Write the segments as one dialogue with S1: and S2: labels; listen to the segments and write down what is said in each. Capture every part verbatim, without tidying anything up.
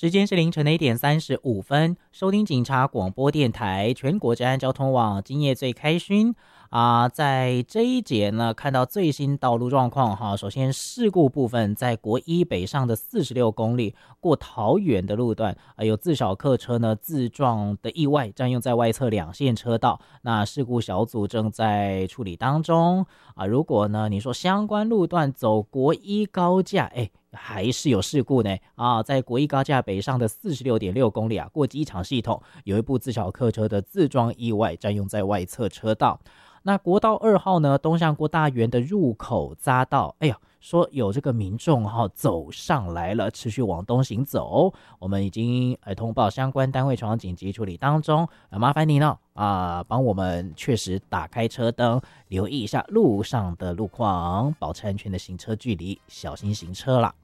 S1: 时间是凌晨的一点三十五分，收听警察广播电台全国治安交通网，今夜最开勋啊、呃，在这一节呢，看到最新道路状况哈。首先事故部分，在国一北上的四十六公里过桃园的路段，呃、有自小客车呢自撞的意外，占用在外侧两线车道，那事故小组正在处理当中啊、呃。如果呢你说相关路段走国一高架，哎。还是有事故呢啊！在国一高架北上的四十六点六公里啊，过机场系统有一部自小客车的自撞意外，占用在外侧车道。那国道二号呢，东向郭大园的入口匝道，哎呀，说有这个民众哈、哦、走上来了，持续往东行走，我们已经呃通报相关单位前往紧急处理当中，呃、麻烦您了啊，帮我们确实打开车灯，留意一下路上的路况，保持安全的行车距离，小心行车啦。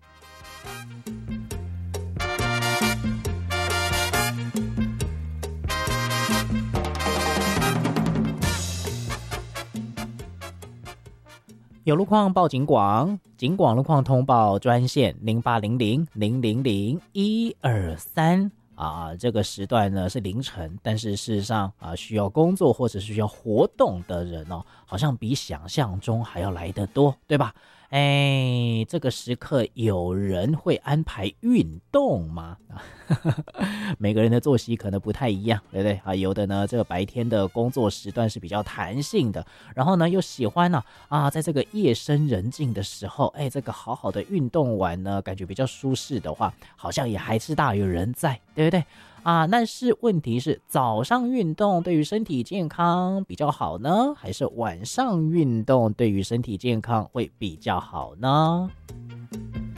S1: 有路况报警广，警广路况通报专线零八零零零零零一二三啊，这个时段呢是凌晨，但是事实上啊，需要工作或者是需要活动的人哦，好像比想象中还要来得多，对吧？哎，这个时刻有人会安排运动吗？每个人的作息可能不太一样，对不对啊？有的呢，这个白天的工作时段是比较弹性的，然后呢又喜欢呢 啊, 啊，在这个夜深人静的时候，哎，这个好好的运动完呢，感觉比较舒适的话，好像也还是大有人在，对不对？啊，但是问题是早上运动对于身体健康比较好呢，还是晚上运动对于身体健康会比较好呢？